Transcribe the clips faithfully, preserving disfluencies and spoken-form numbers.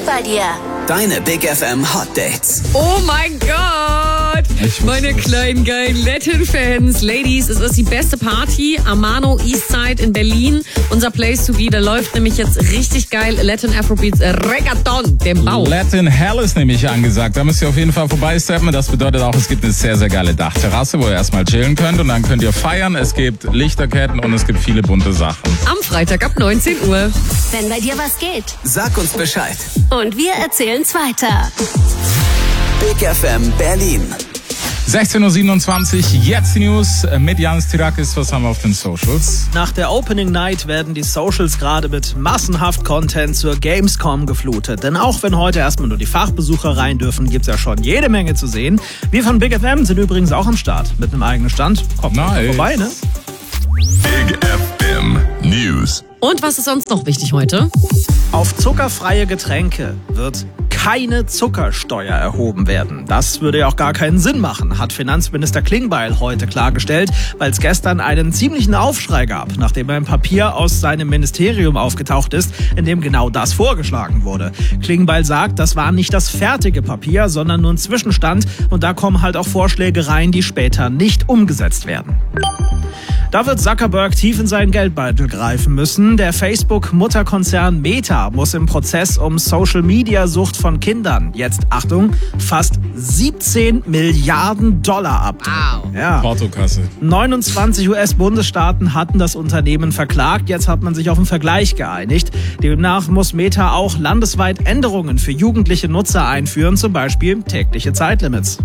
bei dir? Deine Big F M Hot Dates. Oh mein Gott! Meine kleinen geilen Latin-Fans. Ladies, es ist die beste Party. Amano Eastside in Berlin. Unser Place to be. Da läuft nämlich jetzt richtig geil Latin Afrobeats Reggaeton, dem Bau. Latin Hell ist nämlich angesagt. Da müsst ihr auf jeden Fall vorbeisteppen. Das bedeutet auch, es gibt eine sehr, sehr geile Dachterrasse, wo ihr erstmal chillen könnt. Und dann könnt ihr feiern. Es gibt Lichterketten und es gibt viele bunte Sachen. Am Freitag ab neunzehn Uhr. Wenn bei dir was geht. Sag uns Bescheid. Und wir erzählen's weiter. Big F M Berlin. sechzehn Uhr siebenundzwanzig, jetzt die News mit Janis Tirakis. Was haben wir auf den Socials? Nach der Opening Night werden die Socials gerade mit massenhaft Content zur Gamescom geflutet. Denn auch wenn heute erstmal nur die Fachbesucher rein dürfen, gibt's ja schon jede Menge zu sehen. Wir von Big F M sind übrigens auch am Start mit einem eigenen Stand. Kommt mal Nice. vorbei, ne? Big F M News. Und was ist sonst noch wichtig heute? Auf zuckerfreie Getränke wird keine Zuckersteuer erhoben werden. Das würde ja auch gar keinen Sinn machen, hat Finanzminister Klingbeil heute klargestellt, weil es gestern einen ziemlichen Aufschrei gab, nachdem ein Papier aus seinem Ministerium aufgetaucht ist, in dem genau das vorgeschlagen wurde. Klingbeil sagt, das war nicht das fertige Papier, sondern nur ein Zwischenstand und da kommen halt auch Vorschläge rein, die später nicht umgesetzt werden. Da wird Zuckerberg tief in seinen Geldbeutel greifen müssen. Der Facebook-Mutterkonzern Meta muss im Prozess um Social-Media-Sucht von Kindern jetzt, Achtung, fast siebzehn Milliarden Dollar ab. Wow. Ja. Portokasse. neunundzwanzig U S-Bundesstaaten hatten das Unternehmen verklagt. Jetzt hat man sich auf einen Vergleich geeinigt. Demnach muss Meta auch landesweit Änderungen für jugendliche Nutzer einführen, zum Beispiel tägliche Zeitlimits.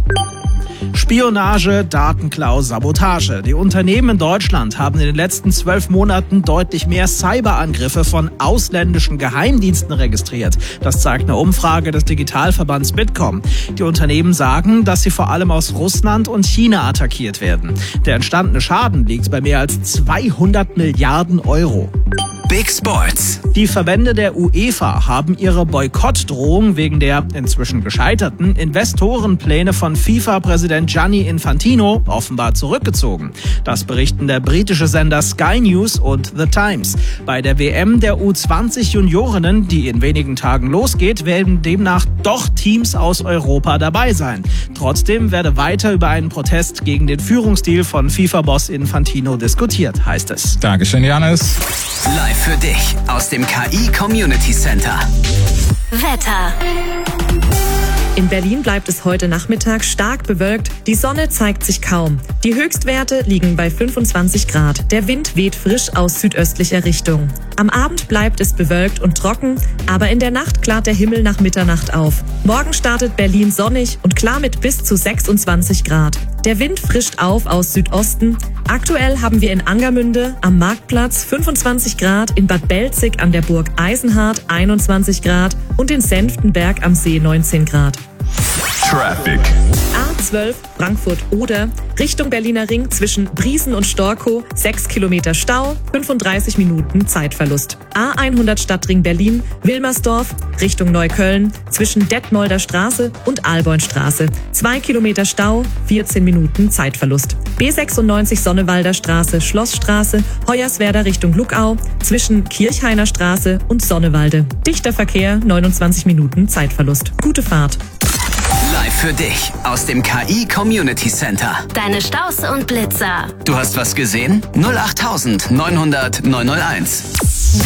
Spionage, Datenklau, Sabotage. Die Unternehmen in Deutschland haben in den letzten zwölf Monaten deutlich mehr Cyberangriffe von ausländischen Geheimdiensten registriert. Das zeigt eine Umfrage des Digitalverbands Bitkom. Die Unternehmen sagen, dass sie vor allem aus Russland und China attackiert werden. Der entstandene Schaden liegt bei mehr als zweihundert Milliarden Euro. Big Sports. Die Verbände der UEFA haben ihre Boykottdrohung wegen der inzwischen gescheiterten Investorenpläne von FIFA-Präsident Gianni Infantino offenbar zurückgezogen. Das berichten der britische Sender Sky News und The Times. Bei der W M der U zwanzig Juniorinnen, die in wenigen Tagen losgeht, werden demnach doch Teams aus Europa dabei sein. Trotzdem werde weiter über einen Protest gegen den Führungsstil von FIFA-Boss Infantino diskutiert, heißt es. Dankeschön, Janis. Live für dich aus dem K I Community Center. Wetter. In Berlin bleibt es heute Nachmittag stark bewölkt. Die Sonne zeigt sich kaum. Die Höchstwerte liegen bei fünfundzwanzig Grad. Der Wind weht frisch aus südöstlicher Richtung. Am Abend bleibt es bewölkt und trocken, aber in der Nacht klart der Himmel nach Mitternacht auf. Morgen startet Berlin sonnig und klar mit bis zu sechsundzwanzig Grad. Der Wind frischt auf aus Südosten. Aktuell haben wir in Angermünde am Marktplatz fünfundzwanzig Grad, in Bad Belzig an der Burg Eisenhardt einundzwanzig Grad und in Senftenberg am See neunzehn Grad. Traffic. A zwölf Frankfurt-Oder, Richtung Berliner Ring zwischen Briesen und Storkow, sechs Kilometer Stau, fünfunddreißig Minuten Zeitverlust. A hundert Stadtring Berlin, Wilmersdorf, Richtung Neukölln, zwischen Detmolder Straße und Alboinstraße, zwei Kilometer Stau, vierzehn Minuten Zeitverlust. B sechsundneunzig Sonnewalder Straße, Schlossstraße, Hoyerswerda Richtung Luckau, zwischen Kirchhainer Straße und Sonnewalde. Dichter Verkehr, neunundzwanzig Minuten Zeitverlust. Gute Fahrt. Live für dich aus dem K I Community Center. Deine Staus und Blitzer. Du hast was gesehen? null acht neun null null neun null eins.